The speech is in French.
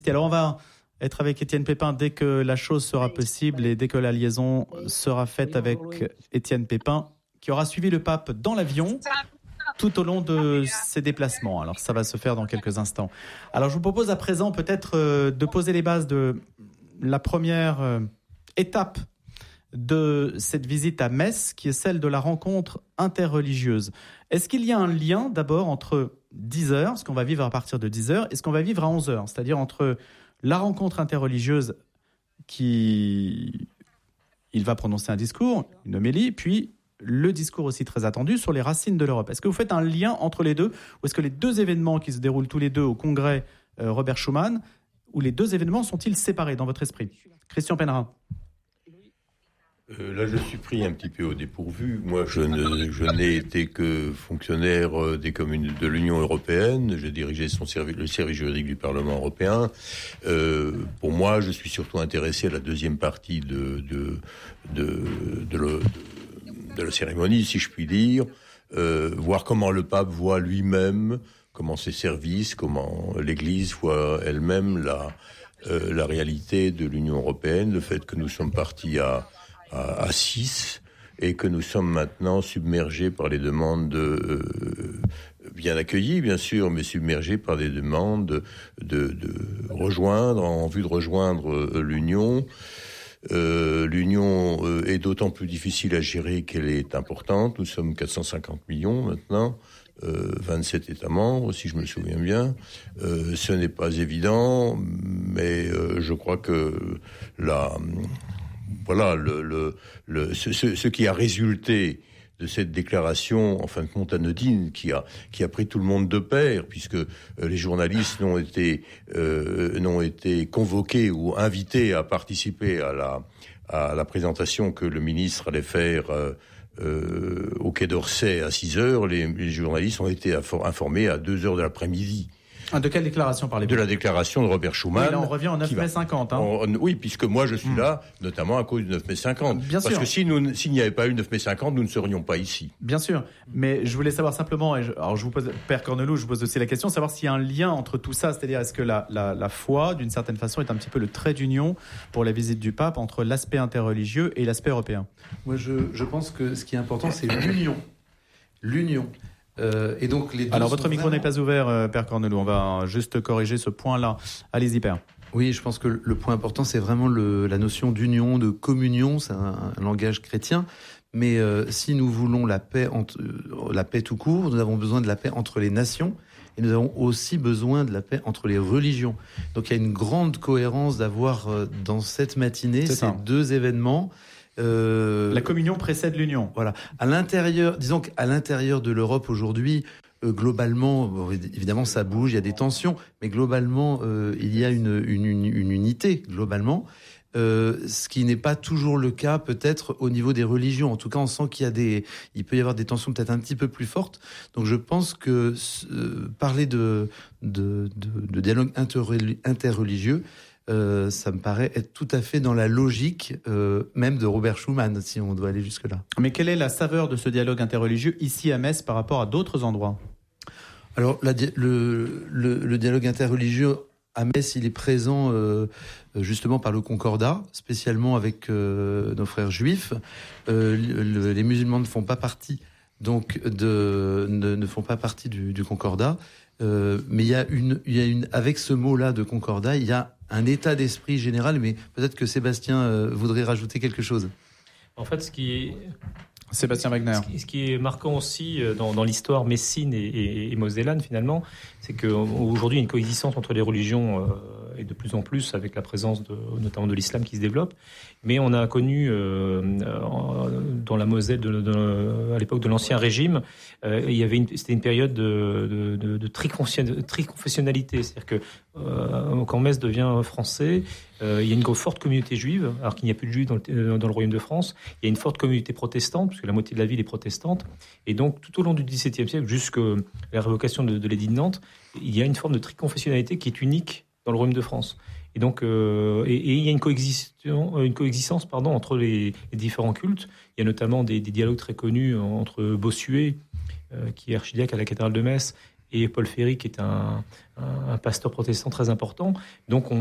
Alors on va être avec Étienne Pépin dès que la chose sera possible et dès que la liaison sera faite avec Étienne Pépin, qui aura suivi le pape dans l'avion tout au long de ses déplacements. Alors ça va se faire dans quelques instants. Alors je vous propose à présent peut-être de poser les bases de la première étape de cette visite à Metz, qui est celle de la rencontre interreligieuse. Est-ce qu'il y a un lien d'abord entre 10h, ce qu'on va vivre à partir de 10h, et ce qu'on va vivre à 11h, c'est-à-dire entre la rencontre interreligieuse il va prononcer un discours, une homélie, puis le discours aussi très attendu sur les racines de l'Europe. Est-ce que vous faites un lien entre les deux, ou est-ce que les deux événements qui se déroulent tous les deux au congrès Robert Schuman, ou les deux événements sont-ils séparés dans votre esprit ? Christian Pennerin. Là, je suis pris un petit peu au dépourvu. Moi, je n'ai été que fonctionnaire des communes de l'Union européenne. J'ai dirigé le service juridique du Parlement européen. Pour moi, je suis surtout intéressé à la deuxième partie de la cérémonie, si je puis dire. Voir comment le pape voit lui-même, comment ses services, comment l'Église voit elle-même la réalité de l'Union européenne, le fait que nous sommes partis à 6 et que nous sommes maintenant submergés par les demandes bien accueillies, bien sûr, mais submergés par des demandes de rejoindre, en vue de rejoindre l'Union. L'Union est d'autant plus difficile à gérer qu'elle est importante. Nous sommes 450 millions maintenant, 27 États membres, si je me souviens bien. Ce n'est pas évident, mais je crois que ce qui a résulté de cette déclaration, en fin de compte anodine, qui a pris tout le monde de pair, puisque les journalistes n'ont été convoqués ou invités à participer à la présentation que le ministre allait faire au Quai d'Orsay à 6h. Les journalistes ont été informés à 2h de l'après-midi. De quelle déclaration parlez-vous ? De la déclaration de Robert Schuman. Oui, là, on revient au 9 mai 50. Oui, puisque moi, je suis là, notamment à cause du 9 mai 50. Bien sûr. Parce que s'il n'y avait pas eu le 9 mai 50, nous ne serions pas ici. Bien sûr. Mais je voulais savoir simplement, alors je vous pose, Père Corneloup, je vous pose aussi la question, savoir s'il y a un lien entre tout ça, c'est-à-dire est-ce que la foi, d'une certaine façon, est un petit peu le trait d'union pour la visite du pape entre l'aspect interreligieux et l'aspect européen ? Moi, je pense que ce qui est important, c'est l'union. L'union. Et donc les deux. Alors votre micro n'est pas ouvert, Père Corneloup. On va juste corriger ce point-là. Allez-y, Père. Oui, je pense que le point important, c'est vraiment la notion d'union, de communion. C'est un langage chrétien. Mais si nous voulons la paix tout court, nous avons besoin de la paix entre les nations. Et nous avons aussi besoin de la paix entre les religions. Donc il y a une grande cohérence d'avoir dans cette matinée ces deux événements. La communion précède l'union. Voilà. Disons qu'à l'intérieur de l'Europe aujourd'hui, globalement, évidemment, ça bouge, il y a des tensions, mais globalement, il y a une unité, globalement. Ce qui n'est pas toujours le cas, peut-être, au niveau des religions. En tout cas, on sent il peut y avoir des tensions peut-être un petit peu plus fortes. Donc, je pense que parler de dialogue interreligieux, ça me paraît être tout à fait dans la logique même de Robert Schuman, si on doit aller jusque-là. Mais quelle est la saveur de ce dialogue interreligieux ici à Metz par rapport à d'autres endroits ? Alors, le dialogue interreligieux à Metz, il est présent justement par le Concordat, spécialement avec nos frères juifs. Les musulmans ne font pas partie, donc ne font pas partie du Concordat. Mais il y a avec ce mot-là de Concordat, il y a un état d'esprit général, mais peut-être que Sébastien voudrait rajouter quelque chose. En fait, Sébastien Wagner. Ce qui est marquant aussi dans l'histoire messine et mosellane, finalement, c'est qu'aujourd'hui, il y a une coexistence entre les religions et de plus en plus avec la présence notamment de l'islam qui se développe. Mais on a connu dans la Moselle à l'époque de l'Ancien Régime, c'était une période de triconfessionnalité, c'est-à-dire que quand Metz devient français, il y a une forte communauté juive, alors qu'il n'y a plus de juifs dans le Royaume de France. Il y a une forte communauté protestante, puisque la moitié de la ville est protestante. Et donc, tout au long du XVIIe siècle, jusqu'à la révocation de l'édit de Nantes, il y a une forme de triconfessionnalité qui est unique dans le Royaume de France. Et donc, il y a une coexistence entre les différents cultes. Il y a notamment des dialogues très connus entre Bossuet, qui est archidiacre à la cathédrale de Metz, et Paul Ferry qui est un pasteur protestant très important. Donc